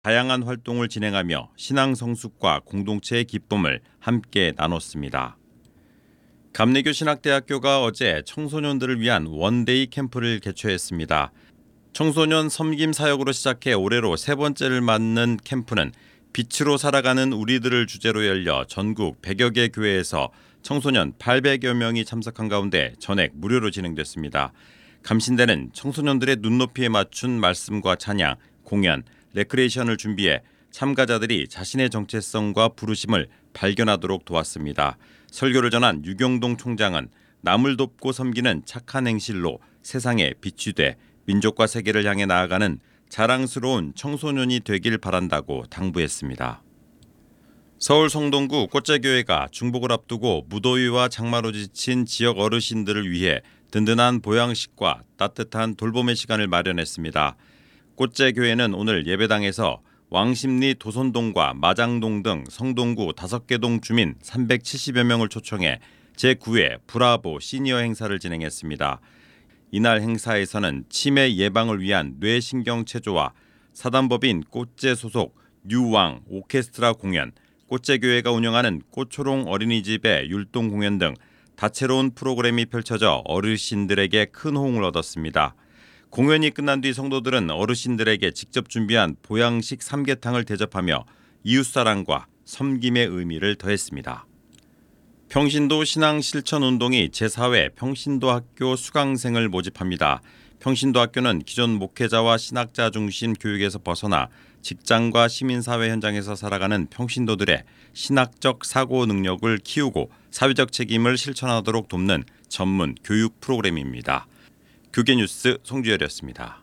다양한 활동을 진행하며 신앙 성숙과 공동체의 기쁨을 함께 나눴습니다. 감리교 신학대학교가 어제 청소년들을 위한 원데이 캠프를 개최했습니다. 청소년 섬김 사역으로 시작해 올해로 세 번째를 맞는 캠프는 빛으로 살아가는 우리들을 주제로 열려 전국 100여 개 교회에서 청소년 800여 명이 참석한 가운데 전액 무료로 진행됐습니다. 감신대는 청소년들의 눈높이에 맞춘 말씀과 찬양, 공연, 레크레이션을 준비해 참가자들이 자신의 정체성과 부르심을 발견하도록 도왔습니다. 설교를 전한 유경동 총장은 남을 돕고 섬기는 착한 행실로 세상에 빛이 돼 민족과 세계를 향해 나아가는 자랑스러운 청소년이 되길 바란다고 당부했습니다. 서울 성동구 꽃제교회가 중복을 앞두고 무더위와 장마로 지친 지역 어르신들을 위해 든든한 보양식과 따뜻한 돌봄의 시간을 마련했습니다. 꽃제교회는 오늘 예배당에서 왕십리 도선동과 마장동 등 성동구 5개 동 주민 370여 명을 초청해 제9회 브라보 시니어 행사를 진행했습니다. 이날 행사에서는 치매 예방을 위한 뇌신경 체조와 사단법인 꽃제 소속 뉴왕 오케스트라 공연, 꽃제교회가 운영하는 꽃초롱 어린이집의 율동 공연 등 다채로운 프로그램이 펼쳐져 어르신들에게 큰 호응을 얻었습니다. 공연이 끝난 뒤 성도들은 어르신들에게 직접 준비한 보양식 삼계탕을 대접하며 이웃사랑과 섬김의 의미를 더했습니다. 평신도 신앙실천운동이 제4회 평신도학교 수강생을 모집합니다. 평신도학교는 기존 목회자와 신학자 중심 교육에서 벗어나 직장과 시민사회 현장에서 살아가는 평신도들의 신학적 사고 능력을 키우고 사회적 책임을 실천하도록 돕는 전문 교육 프로그램입니다. 교계뉴스 송주열이었습니다.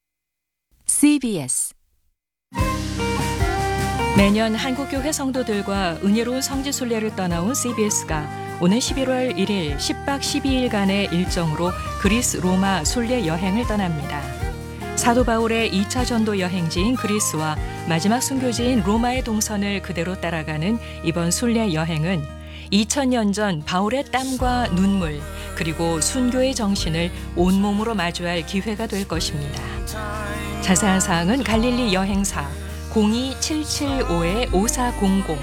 CBS 매년 한국교회 성도들과 은혜로운 성지순례를 떠나온 CBS가 오는 11월 1일 10박 12일간의 일정으로 그리스 로마 순례 여행을 떠납니다. 사도 바울의 2차 전도 여행지인 그리스와 마지막 순교지인 로마의 동선을 그대로 따라가는 이번 순례 여행은 2000년 전 바울의 땀과 눈물 그리고 순교의 정신을 온몸으로 마주할 기회가 될 것입니다. 자세한 사항은 갈릴리 여행사 02775-5400,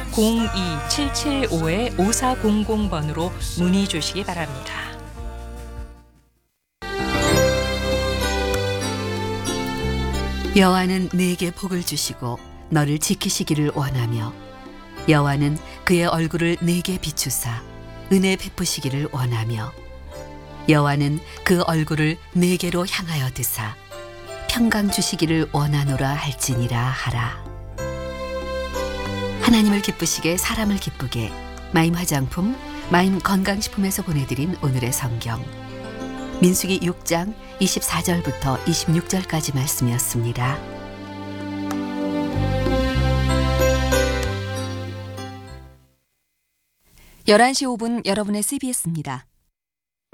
02775-5400번으로 문의 주시기 바랍니다. 여호와는 네게 복을 주시고 너를 지키시기를 원하며 여호와는 그의 얼굴을 네게 비추사 은혜 베푸시기를 원하며 여호와는 그 얼굴을 네게로 향하여 드사 평강 주시기를 원하노라 할지니라 하라. 하나님을 기쁘시게 사람을 기쁘게 마임 화장품, 마임 건강식품에서 보내드린 오늘의 성경 민수기 6장 24절부터 26절까지 말씀이었습니다. 11시 5분 여러분의 CBS입니다.